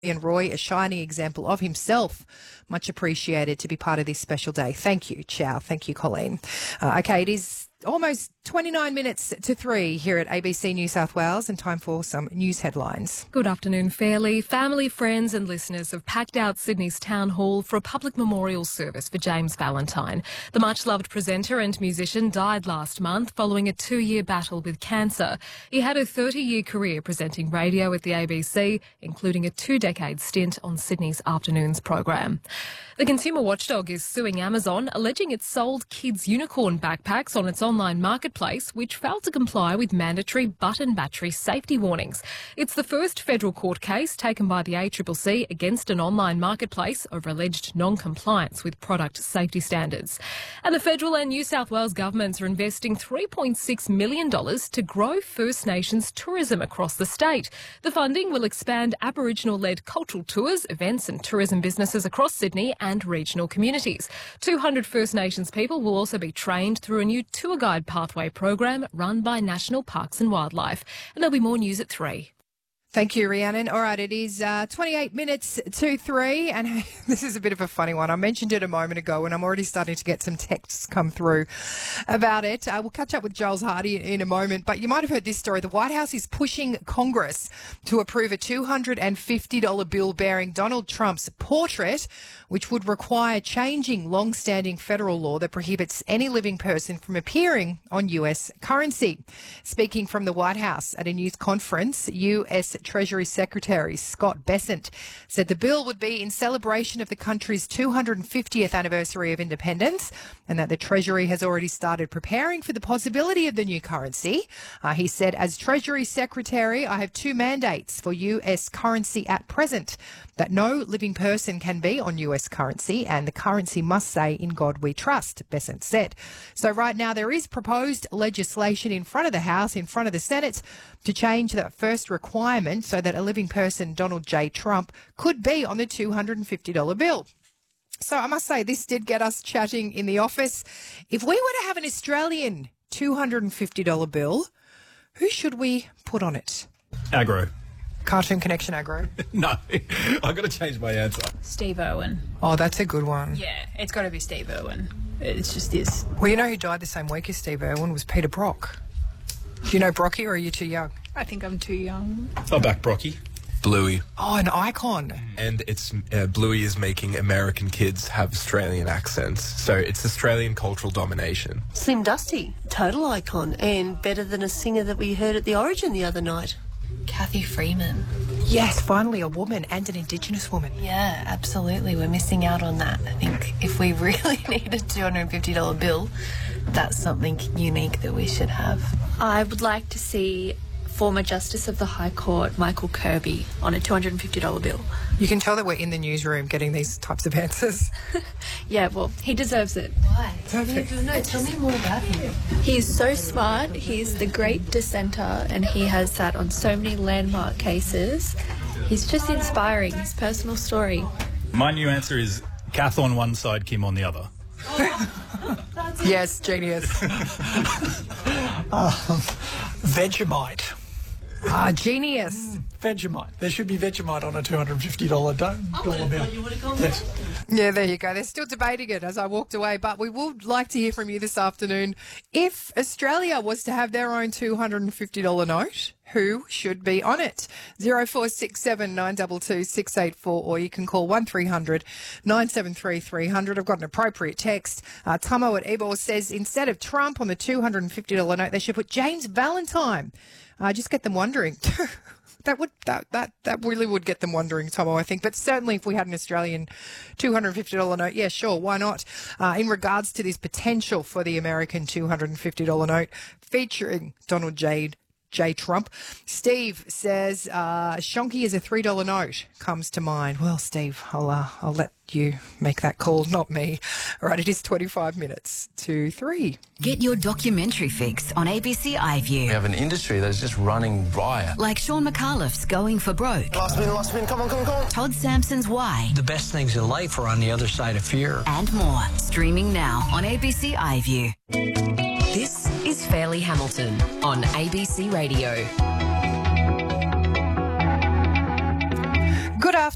and Roy, a shining example of himself. Much appreciated to be part of this special day. Thank you, Chow. Thank you, Colleen. Okay, it is almost 29 minutes to 3 here at ABC New South Wales, and time for some news headlines. Good afternoon, Fairley. Family, friends and listeners have packed out Sydney's Town Hall for a public memorial service for James Valentine. The much-loved presenter and musician died last month following a 2-year battle with cancer. He had a 30-year career presenting radio at the ABC, including a 2-decade stint on Sydney's afternoons program. The consumer watchdog is suing Amazon, alleging it sold kids' unicorn backpacks on its online marketplace, which failed to comply with mandatory button battery safety warnings. It's the first federal court case taken by the ACCC against an online marketplace over alleged non-compliance with product safety standards. And the federal and New South Wales governments are investing $3.6 million to grow First Nations tourism across the state. The funding will expand Aboriginal-led cultural tours, events and tourism businesses across Sydney and regional communities. 200 First Nations people will also be trained through a new tour guide pathway program run by National Parks and Wildlife. And there'll be more news at 3. Thank you, Rhiannon. All right, it is 28 minutes to 3, and hey, this is a bit of a funny one. I mentioned it a moment ago, and I'm already starting to get some texts come through about it. We'll catch up with Giles Hardy in a moment, but you might have heard this story. The White House is pushing Congress to approve a $250 bill bearing Donald Trump's portrait, which would require changing long-standing federal law that prohibits any living person from appearing on US currency. Speaking from the White House at a news conference, US Treasury Secretary Scott Bessent said the bill would be in celebration of the country's 250th anniversary of independence, and that the Treasury has already started preparing for the possibility of the new currency. He said, as Treasury Secretary, I have 2 mandates for US currency at present: that no living person can be on US currency, and the currency must say, "In God we trust," Bessent said. So right now there is proposed legislation in front of the House, in front of the Senate, to change that first requirement so that a living person, Donald J. Trump, could be on the $250 bill. So I must say, this did get us chatting in the office. If we were to have an Australian $250 bill, who should we put on it? Agro. Cartoon Connection Agro? No, I've got to change my answer. Steve Irwin. Oh, that's a good one. Yeah, it's got to be Steve Irwin. It's just this. Well, you know who died the same week as Steve Irwin was Peter Brock. Do you know Brocky, or are you too young? I think I'm too young. I'll back Brocky. Bluey. Oh, an icon. And it's Bluey is making American kids have Australian accents. So it's Australian cultural domination. Slim Dusty, total icon, and better than a singer that we heard at the Origin the other night. Cathy Freeman. Yes, finally a woman, and an Indigenous woman. Yeah, absolutely. We're missing out on that. I think if we really need a $250 bill, that's something unique that we should have. I would like to see former Justice of the High Court Michael Kirby on a $250 bill. You can tell that we're in the newsroom getting these types of answers. Yeah, well, he deserves it. Why? Perfect. No, tell me more about him. He's so smart, he's the great dissenter, and he has sat on so many landmark cases. He's just inspiring, his personal story. My new answer is Kath on one side, Kim on the other. Yes, genius. Vegemite. Genius. Vegemite. There should be Vegemite on a $250 dollar bill. Yes. Yeah, there you go. They're still debating it as I walked away, but we would like to hear from you this afternoon. If Australia was to have their own $250 note, who should be on it? 0467 922 684, or you can call 1300 973 300. I've got an appropriate text. Tomo at Ebor says instead of Trump on the $250 note, they should put James Valentine. Just get them wondering. That really would get them wondering, Tomo, I think. But certainly if we had an Australian $250 note, yeah, sure, why not? In regards to this potential for the American $250 note featuring Donald J. Trump, Steve says Shonky is a $3 note comes to mind. Well, Steve, I'll let you make that call, not me. All right, it is 25 minutes to 3. Get your documentary fix on ABC iView. We have an industry that is just running riot. Like Sean McAuliffe's Going for Broke. Last minute, come on. Todd Sampson's Why. The best things in life are on the other side of fear. And more. Streaming now on ABC iView. This is Fairley Hamilton on ABC Radio. Good afternoon.